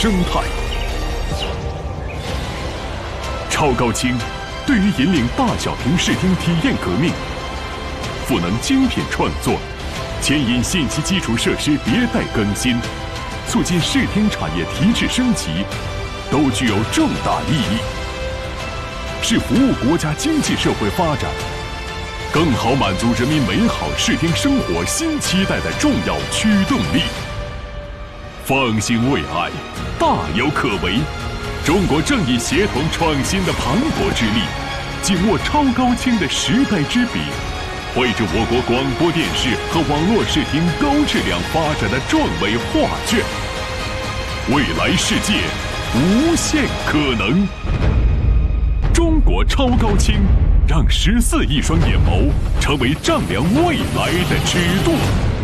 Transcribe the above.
生态。超高清对于引领大小屏视听体验革命，赋能精品创作，牵引信息基础设施迭代更新，促进视听产业提质升级，都具有重大意义，是服务国家经济社会发展，更好满足人民美好视听生活新期待的重要驱动力。方兴未艾，大有可为。中国正以协同创新的磅礴之力，紧握超高清的时代之笔，绘制我国广播电视和网络视听高质量发展的壮伟画卷。未来世界无限可能。中国超高清，让14亿双眼眸成为丈量未来的尺度。